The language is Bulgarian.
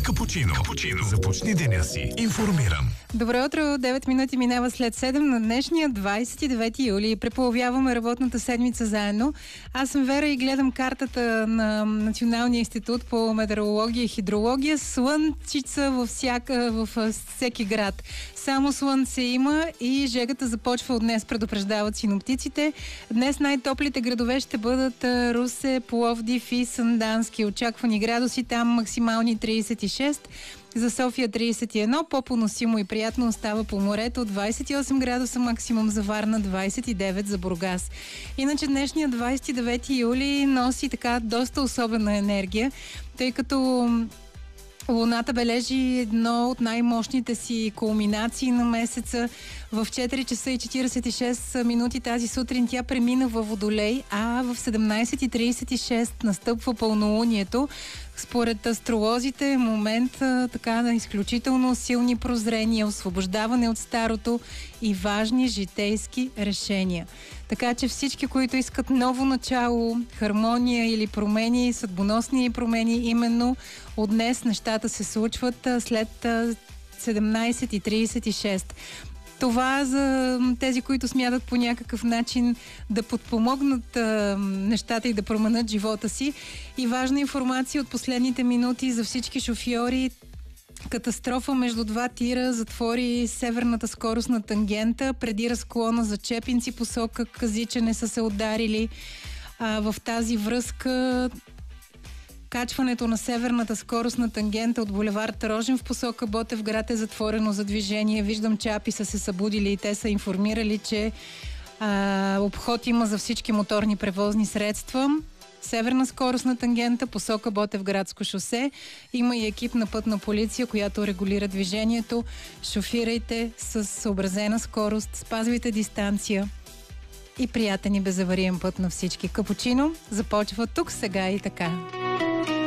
Капучино. Започни деня си информиран. Добро утро, 9 минути минава след 7 на днешния 29 юли. Преполовяваме работната седмица заедно. Аз съм Вера и гледам картата на Националния институт по метеорология и хидрология. Слънчица във всеки град. Само слънце има и жегата започва от днес, предупреждават синоптиците. Днес най-топлите градове ще бъдат Русе, Пловдив и Сандански. Очаквани градуси там максимални 36. За София 31, по-поносимо и приятно остава по морето, 28 градуса максимум за Варна, 29 за Бургас. Иначе днешния 29 юли носи така доста особена енергия, тъй като Луната бележи едно от най-мощните си кулминации на месеца. В 4 часа и 46 минути тази сутрин тя премина във Водолей, а в 17:36 настъпва пълнолунието. Според астролозите е момент така на изключително силни прозрения, освобождаване от старото и важни житейски решения. Така че всички, които искат ново начало, хармония или промени, съдбоносни промени, именно от днес нещата се случват след 17:36. Това за тези, които смятат по някакъв начин да подпомогнат нещата и да променят живота си. И важна информация от последните минути за всички шофьори. Катастрофа между два тира затвори северната скоростна тангента. Преди разклона за Чепинци посока Казичене са се ударили. В тази връзка качването на северната скоростна тангента от булевард Рожен в посока Ботевград е затворено за движение. Виждам, че АПИ са се събудили и те са информирали, че обход има за всички моторни превозни средства. Северна скоростна тангента, посока Ботевградско шосе. Има и екип на пътна полиция, която регулира движението. Шофирайте с съобразена скорост, спазвайте дистанция и приятен и безавариен път на всички. Капучино започва тук, сега и така.